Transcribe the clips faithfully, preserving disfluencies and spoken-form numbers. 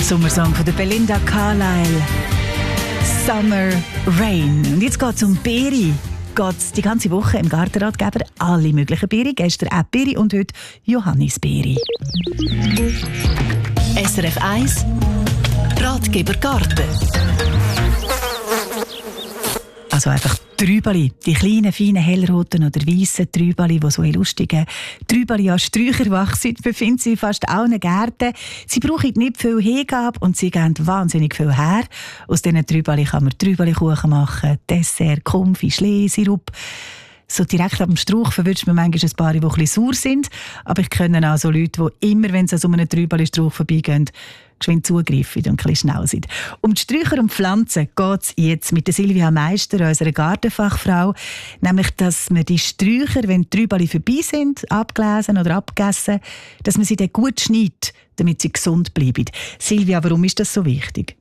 Sommersong von der Belinda Carlisle. Summer Rain. Und jetzt geht es um Beere. Geht's die ganze Woche im Gartenratgeber alle möglichen Beere. Gestern auch Beere und heute Johannisbeere. S R F eins Ratgeber Garten. Also einfach Trübeli, die kleinen, feinen, hellroten oder weißen Trübeli, die so in lustigen Trübeli an Sträuchern wachsen, befinden sich in fast allen Gärten. Sie brauchen nicht viel Hingabe und sie geben wahnsinnig viel her. Aus diesen Trübeli kann man Trübelikuchen machen, Dessert, Konfi, Schlee, Sirup. So direkt ab dem Strauch verwünscht man manchmal ein paar, die ein bisschen sauer sind. Aber ich kenne auch so Leute, die immer, wenn sie an so einem Trübeli-Strauch vorbeigehen, geschwind zugreifen und ein bisschen schnell sind. Um die Sträucher und Pflanzen geht es jetzt mit der Silvia Meister, unserer Gartenfachfrau. Nämlich, dass man die Sträucher, wenn die Trübeli vorbei sind, abgelesen oder abgegessen, dass man sie dann gut schneidet, damit sie gesund bleiben. Silvia, warum ist das so wichtig?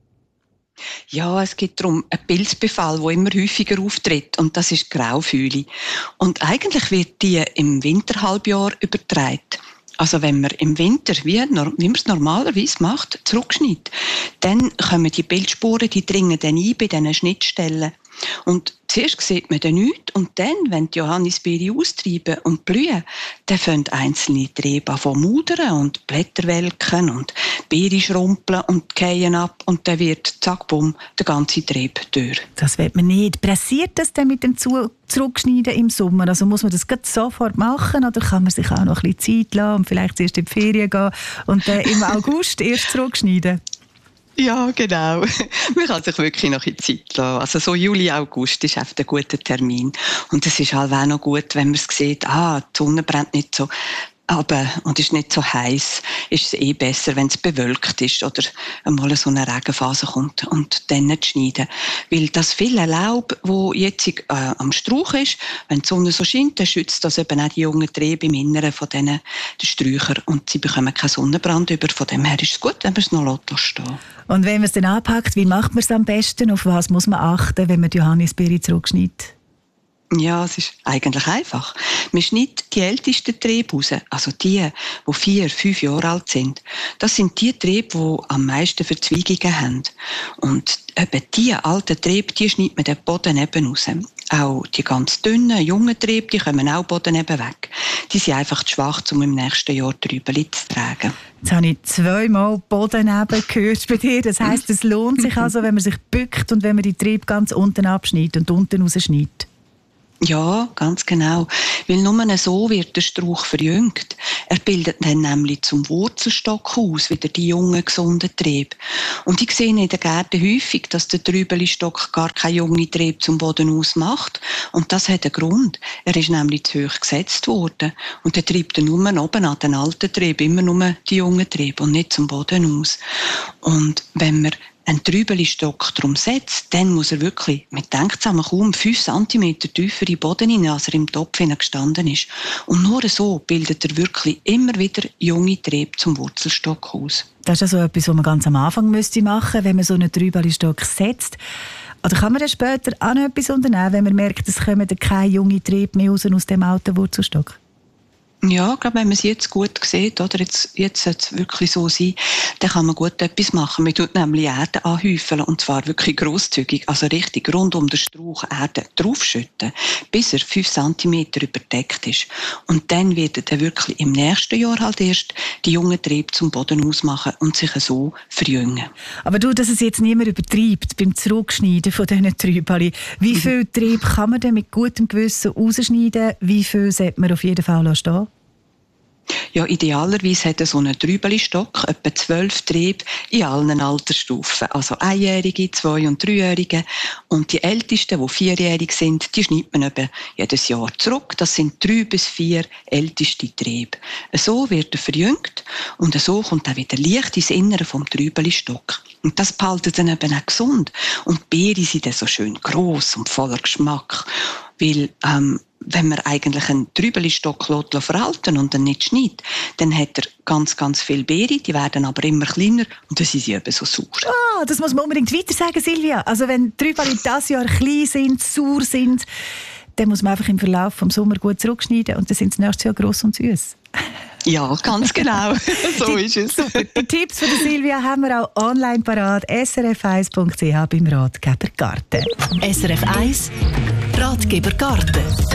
Ja, es geht darum, einen Pilzbefall, der immer häufiger auftritt, und das ist die Graufühle. Und eigentlich wird die im Winterhalbjahr übertragen. Also wenn man im Winter, wie, wie man es normalerweise macht, zurückschneidet, dann kommen die Pilzsporen, die dringen dann ein bei diesen Schnittstellen. Und zuerst sieht man dann nichts, und dann, wenn die Johannisbeere austreiben und blühen, dann fangen einzelne Triebe an zu mudern und Blätter welken und Beere schrumpeln und fallen ab, und dann wird, zack, bumm, der ganze Trieb durch. Das will man nicht. Pressiert das dann mit dem Zu- Zurückschneiden im Sommer? Also muss man das gerade sofort machen, oder kann man sich auch noch ein bisschen Zeit lassen und vielleicht erst in die Ferien gehen und dann im August erst zurückschneiden? Ja, genau. Man kann sich wirklich noch in Zeit lassen. Also so Juli, August ist einfach ein guter Termin. Und es ist halt auch noch gut, wenn man es sieht, ah, die Sonne brennt nicht so aber und ist nicht so heiß, ist es eh besser, wenn es bewölkt ist oder einmal so eine Regenphase kommt und dann nicht schneiden. Weil das viele Laub, das jetzt äh, am Strauch ist, wenn die Sonne so scheint, dann schützt das eben auch die jungen Triebe im Inneren von diesen Sträuchern und sie bekommen keinen Sonnenbrand über. Von dem her ist es gut, wenn man es noch stehen lässt. Und wenn man es dann anpackt, wie macht man es am besten? Auf was muss man achten, wenn man die Johannisbeere zurückschneidet? Ja, es ist eigentlich einfach. Man schneidet die ältesten Triebe raus, also die, die vier, fünf Jahre alt sind. Das sind die Triebe, die am meisten Verzweigungen haben. Und eben die alten Triebe, die schneidet man den Boden eben raus. Auch die ganz dünnen, jungen Triebe, die kommen auch Boden eben weg. Die sind einfach zu schwach, um im nächsten Jahr Trübeli zu tragen. Jetzt habe ich zweimal Boden eben gehört bei dir. Das heisst, es lohnt sich also, wenn man sich bückt und wenn man die Triebe ganz unten abschneidet und unten rausschneidet. Ja, ganz genau. Weil nur so wird der Strauch verjüngt. Er bildet dann nämlich zum Wurzelstock aus, wieder die jungen, gesunden Triebe. Und ich sehe in den Gärten häufig, dass der Trübelistock gar keine jungen Triebe zum Boden ausmacht. Und das hat einen Grund. Er ist nämlich zu hoch gesetzt worden. Und er treibt dann nur oben an den alten Trieb, immer nur die jungen Triebe und nicht zum Boden aus. Und wenn man einen Trübelistock drum setzt, dann muss er wirklich, man denkt zusammen, kaum fünf Zentimeter tiefer in den Boden hinein, als er im Topf gestanden ist. Und nur so bildet er wirklich immer wieder junge Triebe zum Wurzelstock aus. Das ist also etwas, was man ganz am Anfang müsste machen, wenn man so einen Trübelistock setzt. Oder kann man dann später auch noch etwas unternehmen, wenn man merkt, es kommen keine jungen Triebe mehr raus aus dem alten Wurzelstock? Ja, ich glaube, wenn man es jetzt gut sieht, oder jetzt, jetzt sollte es wirklich so sein, dann kann man gut etwas machen. Man tut nämlich Erde anhäufeln, und zwar wirklich grosszügig, also richtig rund um den Strauch Erde draufschütten, bis er fünf Zentimeter überdeckt ist. Und dann wird er dann wirklich im nächsten Jahr halt erst die jungen Triebe zum Boden ausmachen und sich so verjüngen. Aber du, dass es jetzt niemand übertreibt beim Zurückschneiden von diesen Trübeli. Wie mhm. viel Triebe kann man denn mit gutem Gewissen rausschneiden? Wie viel sollte man auf jeden Fall stehen? Ja, idealerweise hat er so einen Trübelistock etwa zwölf Triebe in allen Altersstufen. Also Einjährige, Zwei- und Dreijährige. Und die Ältesten, die vierjährig sind, die schneidet man eben jedes Jahr zurück. Das sind drei bis vier älteste Triebe. So wird er verjüngt und so kommt er wieder Licht ins Innere vom Trübelistock. Und das behaltet dann eben auch gesund. Und die Beeren sind dann so schön gross und voller Geschmack. Weil, ähm, wenn man eigentlich einen Trübelistock verhalten und dann nicht schneidet, dann hat er ganz, ganz viele Beeren, die werden aber immer kleiner und dann sind sie eben so sauer. Ah, das muss man unbedingt weiter sagen, Silvia. Also wenn Trübeli dieses Jahr klein sind, sauer sind, dann muss man einfach im Verlauf des Sommers gut zurückschneiden und dann sind sie nächstes Jahr gross und süß. Ja, ganz genau. So ist es. Super. Die Tipps von Silvia haben wir auch online parat. S R F eins Punkt C H beim Ratgeber Garten. S R F eins Ratgeber Garten.